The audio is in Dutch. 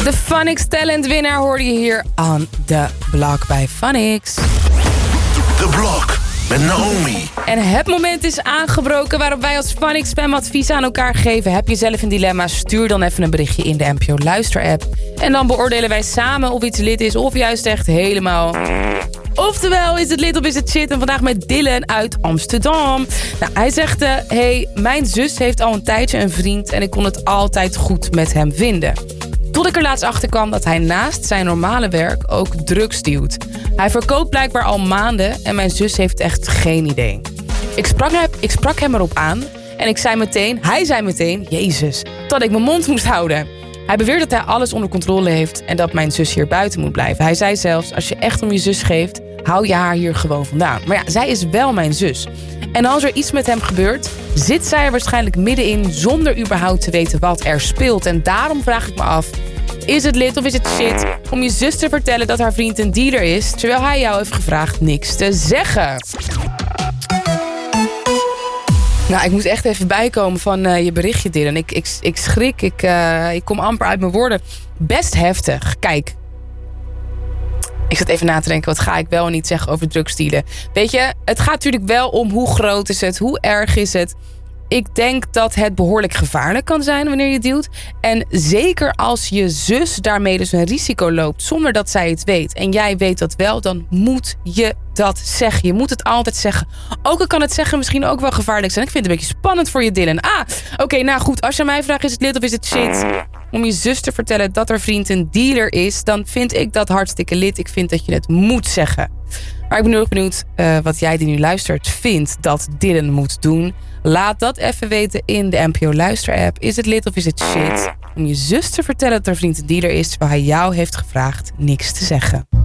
De Phonics Talent winnaar hoorde je hier aan de Blok bij Phonics. De Blok met Naomi. En het moment is aangebroken waarop wij als Phonics Spam advies aan elkaar geven. Heb je zelf een dilemma? Stuur dan even een berichtje in de NPO Luister-app. En dan beoordelen wij samen of iets lid is of juist echt helemaal... Oftewel, is het lid of is het shit? En vandaag met Dylan uit Amsterdam. Nou, hij zegt, hey, mijn zus heeft al een tijdje een vriend... en ik kon het altijd goed met hem vinden. Tot ik er laatst achter kwam dat hij naast zijn normale werk ook drugs dealt. Hij verkoopt blijkbaar al maanden en mijn zus heeft echt geen idee. Ik sprak hem erop aan en hij zei meteen, Jezus, dat ik mijn mond moest houden. Hij beweert dat hij alles onder controle heeft en dat mijn zus hier buiten moet blijven. Hij zei zelfs, als je echt om je zus geeft, hou je haar hier gewoon vandaan. Maar ja, zij is wel mijn zus. En als er iets met hem gebeurt, zit zij er waarschijnlijk middenin zonder überhaupt te weten wat er speelt. En daarom vraag ik me af, is het lid of is het shit om je zus te vertellen dat haar vriend een dealer is, terwijl hij jou heeft gevraagd niks te zeggen? Nou, ik moet echt even bijkomen van je berichtje, Dylan. Ik schrik, ik kom amper uit mijn woorden. Best heftig. Kijk, ik zat even na te denken, wat ga ik wel en niet zeggen over drugsdealen. Weet je, het gaat natuurlijk wel om hoe groot is het, hoe erg is het. Ik denk dat het behoorlijk gevaarlijk kan zijn wanneer je dealt. En zeker als je zus daarmee dus een risico loopt zonder dat zij het weet. En jij weet dat wel, dan moet je dat zeggen. Je moet het altijd zeggen. Ook al kan het zeggen misschien ook wel gevaarlijk zijn. Ik vind het een beetje spannend voor je, Dylan. Oké, nou goed. Als je mij vraagt, is het lid of is het shit? Om je zus te vertellen dat haar vriend een dealer is, dan vind ik dat hartstikke lid. Ik vind dat je het moet zeggen. Maar ik ben heel erg benieuwd wat jij die nu luistert vindt dat Dylan moet doen. Laat dat even weten in de NPO Luister-app. Is het lid of is het shit om je zus te vertellen dat haar vriend een dealer is, terwijl hij jou heeft gevraagd niks te zeggen?